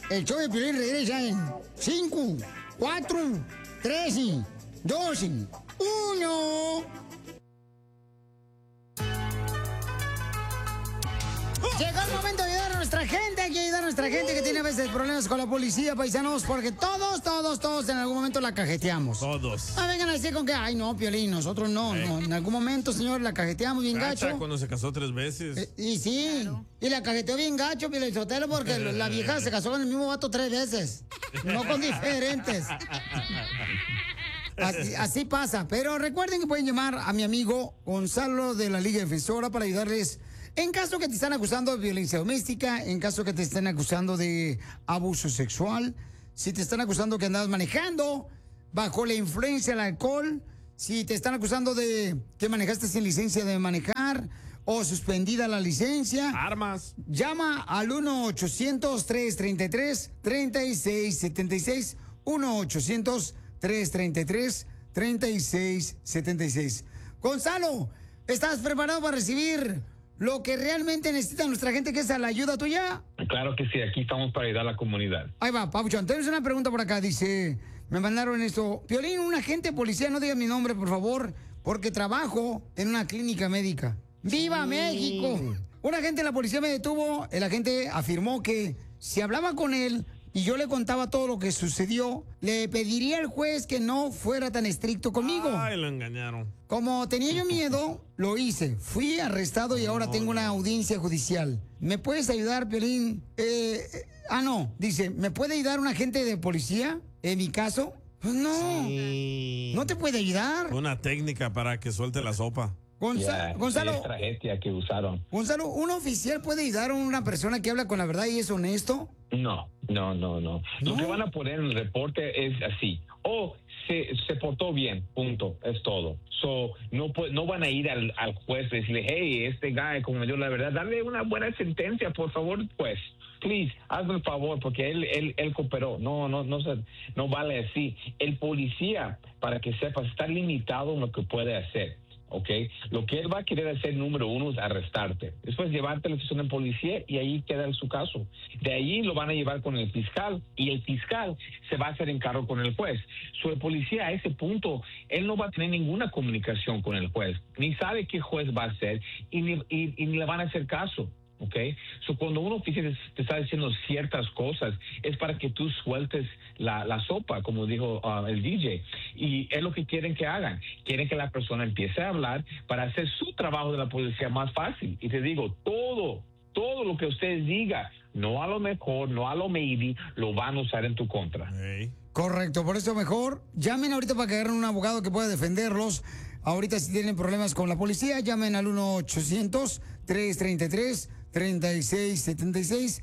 El show de Piolín regresa en 5, 4, 3, 2, 1. Llegó el momento de ayudar a nuestra gente. Hay que ayudar a nuestra gente que tiene a veces problemas con la policía, paisanos, porque todos en algún momento la cajeteamos. Todos. Vengan a decir con que, ay, no, Piolín, nosotros no. En algún momento, señor, la cajeteamos bien gacho. Cuando se casó 3 veces. Y sí, claro. Y la cajeteó bien gacho, Piolín Sotelo, porque la vieja se casó con el mismo vato 3 veces. No con diferentes. Así pasa. Pero recuerden que pueden llamar a mi amigo Gonzalo de la Liga Defensora para ayudarles en caso que te están acusando de violencia doméstica, en caso que te estén acusando de abuso sexual, si te están acusando que andas manejando bajo la influencia del alcohol, si te están acusando de que manejaste sin licencia de manejar o suspendida la licencia. Armas. Llama al 1-800-333-3676. 1-800-333-3676. Gonzalo, ¿estás preparado para recibir lo que realmente necesita nuestra gente, que es la ayuda tuya? Claro que sí, aquí estamos para ayudar a la comunidad. Ahí va, Papuchón, tenemos una pregunta por acá, dice, me mandaron esto. Piolín, un agente policía, no diga mi nombre, por favor, porque trabajo en una clínica médica. ¡Viva México! Un agente de la policía me detuvo, el agente afirmó que si hablaba con él y yo le contaba todo lo que sucedió, le pediría al juez que no fuera tan estricto conmigo. Ay, lo engañaron. Como tenía yo miedo, lo hice. Fui arrestado y ahora tengo una audiencia judicial. ¿Me puedes ayudar, Piolín? Dice, ¿me puede ayudar un agente de policía en mi caso? Pues no, sí. No te puede ayudar. Una técnica para que suelte la sopa. Gonzalo, estrategia que usaron. Gonzalo, ¿un oficial puede ayudar a una persona que habla con la verdad y es honesto? No. Lo que van a poner en el reporte es así. Se portó bien, punto, es todo. No van a ir al juez y decirle, hey, este guy, como me dio la verdad, dale una buena sentencia, por favor, pues. Please, hazme el favor, porque él cooperó. No vale así. El policía, para que sepas, está limitado en lo que puede hacer. ¿Ok? Lo que él va a querer hacer, número uno, es arrestarte. Después llevarte a la estación de policía y ahí queda su caso. De ahí lo van a llevar con el fiscal y el fiscal se va a hacer encargo con el juez. El policía a ese punto, él no va a tener ninguna comunicación con el juez. Ni sabe qué juez va a ser y ni le van a hacer caso. Okay, cuando un oficial te está diciendo ciertas cosas es para que tú sueltes la sopa, como dijo el DJ, y es lo que quieren que hagan. Quieren que la persona empiece a hablar para hacer su trabajo de la policía más fácil. Y te digo, todo lo que ustedes digan, no a lo mejor, no a lo maybe, lo van a usar en tu contra. Hey. Correcto, por eso mejor llamen ahorita para que agarren un abogado que pueda defenderlos. Ahorita si tienen problemas con la policía, llamen al 1-800-333-3676,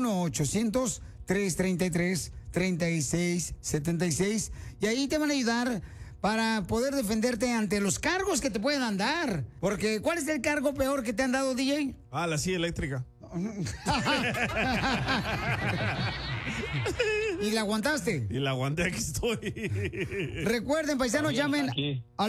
1-800-333-3676, y ahí te van a ayudar para poder defenderte ante los cargos que te puedan dar. Porque, ¿cuál es el cargo peor que te han dado, DJ? La silla eléctrica. ¿Y la aguantaste? Y la aguanté, aquí estoy. Recuerden, paisanos, llamen al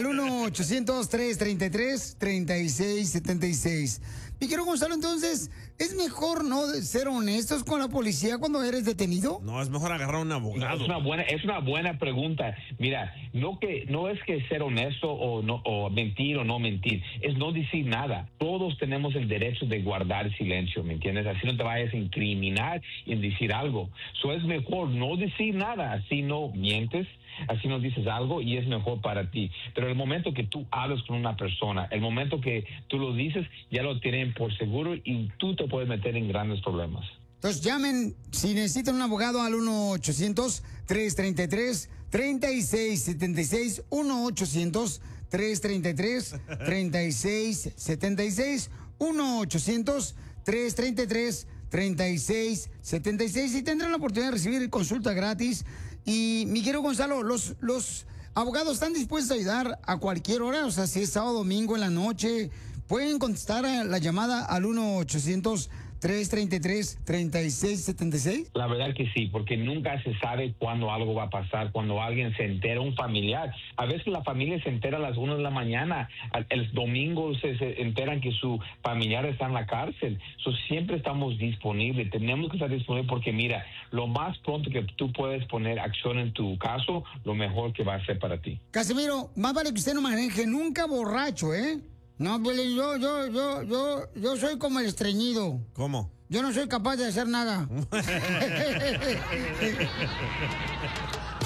1-800-333-3676. Mi querido Gonzalo, entonces, ¿es mejor no ser honestos con la policía cuando eres detenido? No, es mejor agarrar a un abogado. Es una buena pregunta. Mira, no es que ser honesto o mentir o no mentir, es no decir nada. Todos tenemos el derecho de guardar silencio, ¿me entiendes? Así no te vayas a incriminar y en decir algo. Es mejor no decir nada, así no mientes, así no dices algo y es mejor para ti. Pero el momento que tú hablas con una persona, el momento que tú lo dices, ya lo tienen por seguro y tú te puedes meter en grandes problemas. Entonces llamen, si necesitan un abogado, al 1-800-333-3676, 1-800-333-3676, 1-800-333-3676, y tendrán la oportunidad de recibir consulta gratis. Y mi querido Gonzalo, los abogados están dispuestos a ayudar a cualquier hora, o sea, si es sábado, domingo, en la noche, pueden contestar a la llamada al 1-800 1-800-333-3676? La verdad que sí, porque nunca se sabe cuándo algo va a pasar, cuando alguien se entera, un familiar. A veces la familia se entera a las 1 de la mañana, el domingo se enteran que su familiar está en la cárcel. Siempre estamos disponibles, tenemos que estar disponibles porque mira, lo más pronto que tú puedes poner acción en tu caso, lo mejor que va a ser para ti. Casimiro, más vale que usted no maneje nunca borracho, ¿eh? No, pues yo soy como el estreñido. ¿Cómo? Yo no soy capaz de hacer nada.